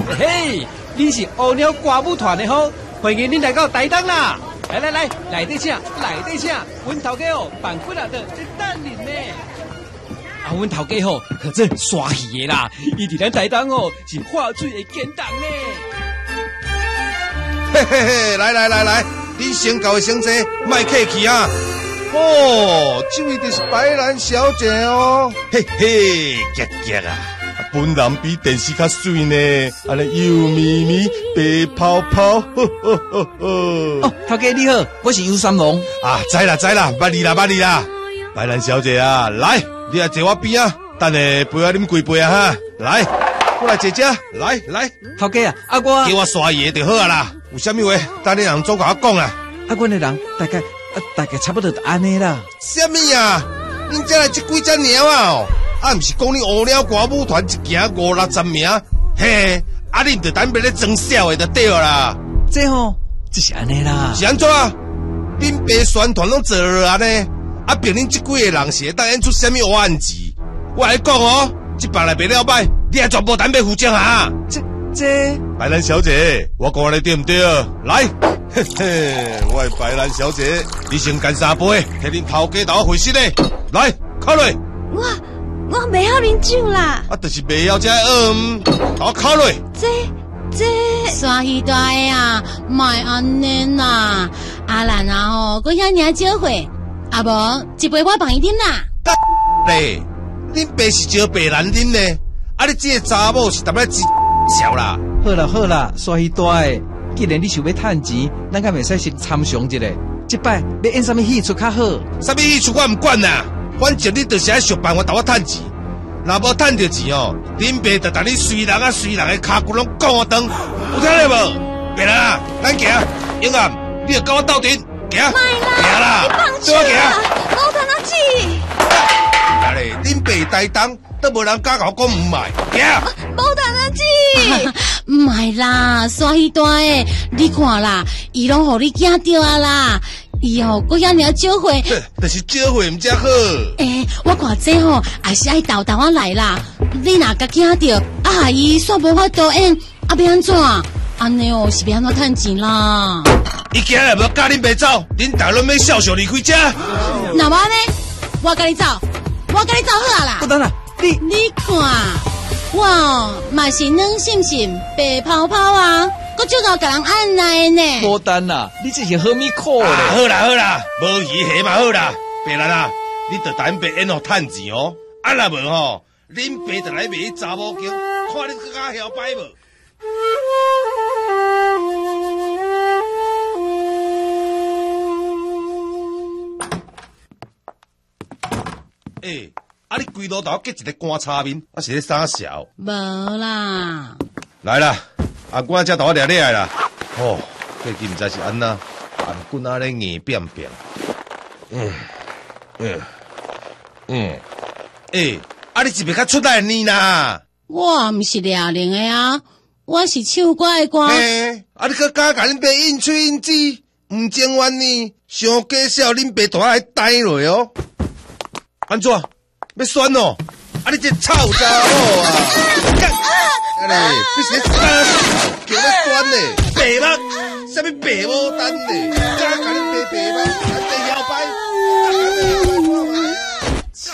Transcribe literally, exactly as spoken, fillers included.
嘿，你是乌鸟歌舞团的吼，欢迎恁来到台东啦！来来来，来底请，来底请，阮头家哦，办几啊桌在等恁呢。啊，阮头家吼，可真刷戏的啦，伊伫咱台东哦是话水的天堂呢。 嘿嘿嘿，来来来来，恁先交的先坐，莫客气啊。哦，这位就是白兰小姐哦。嘿嘿，杰杰啊！本人比电视较水呢，安尼油咪咪、白泡泡，呵呵呵呵。 哦，头家你好，我是尤三龙。 啊，知啦知啦，捌你啦捌你啦。白兰小姐啊，来，你来坐我边啊，等下陪我啉几杯啊哈。来，过来姐姐，来来。 头家啊，啊我叫我刷爷就好啊啦。有啥物话，等你人总甲我讲啊。 啊，阮的人大概啊大概差不多就安尼啦。 啥物啊？恁这来这几只鸟啊哦？啊，毋是讲你乌鸟歌舞团一行五六十名，嘿，啊，恁着等别咧装笑的就对了啦。 这吼，就是安尼啦。 是安怎？恁爸宣传拢做落安尼，啊，凭恁这几个人是会当演出啥物黑暗字？我来讲哦，这帮来袂了歹，你还全部等别负责啊！ 这这， 白兰小姐，我讲你对唔对？来，嘿嘿，我是白兰小姐，你先干三杯，替恁头家斗回信嘞。来，靠落。 我。我袂晓啉酒啦， 啊，就是袂晓这嗯，我考虑。 这这刷鱼大个啊，莫安尼啦！啊兰啊吼，佮遐尔少岁，啊无一杯我帮伊啉啦。 嘞，恁爸是招白兰啉呢，啊你这个查某是淡仔钱少啦。 好啦好啦，刷鱼大个，既然你想要趁钱，咱敢袂使先参详一下。这摆要演啥物戏出较好？ 啥物戏出我唔管啦。反正你就是爱想办法，逗我趁钱。若无趁着钱哦，恁爸就甲你随人啊随人的骹骨拢讲我长，有听到无？别啦，咱行，永暗，你着跟我斗阵，行，行啦，跟我行。 冇等我去。 啊咧，恁爸台东都无人敢甲我讲唔卖，行。 冇等我去。 唔系啦，刷鱼大个，你看啦，伊拢互你惊着啊啦。伊吼，佮遐尔少岁， 就是少岁唔才好。 诶、欸，我看这吼，还是爱豆豆啊来啦。你若甲惊着，啊，伊煞无法度演，啊，要安怎？安尼哦，是要安怎趁钱啦？ 伊今日无教恁爸走，恁大人要笑笑离开这。 那么呢？我甲你走，我甲你走好啊啦。 不等啦，你你看，我哦嘛是软心心白泡泡啊。我就搞甲人按来呢， 无等啦，你这是何米苦咧？ 啊，好啦好啦，无鱼虾嘛好啦，白兰啊，你着等爸演互趁钱哦，啊若无吼，恁爸着来卖查某经，看你更加晓摆无。诶、欸，啊你规路头结一个干叉面，啊是咧啥笑？ 无啦， 来啦。啊，我这头掠掠来啦！哦，最近唔知是安那，颔棍啊咧硬扁扁。嗯嗯嗯，诶、欸，啊你是袂较出来呢啦？ 我毋是掠灵的啊，我是唱歌的歌。 嘿，啊你搁敢甲恁爸应吹应指，唔情愿呢？上假笑恁爸大来呆落哦。安怎？要选哦？啊你这臭查某啊！啊咧，你是啥叫要选呢？白目，啥物白牡丹呢？敢甲恁爸白目？